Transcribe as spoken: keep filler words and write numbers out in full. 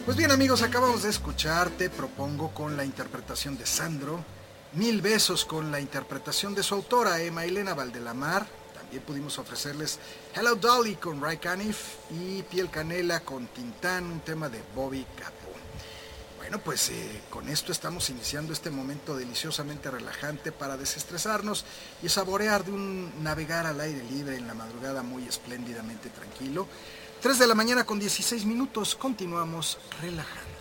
Pues bien amigos, acabamos de escuchar Te Propongo con la interpretación de Sandro, Mil Besos con la interpretación de su autora Emma Elena Valdelamar. También pudimos ofrecerles Hello Dolly con Ray Conniff y Piel Canela con Tintán, un tema de Bobby Capó. Bueno, pues eh, con esto estamos iniciando este momento deliciosamente relajante para desestresarnos y saborear de un navegar al aire libre en la madrugada muy espléndidamente tranquilo. tres de la mañana con dieciséis minutos, continuamos relajando.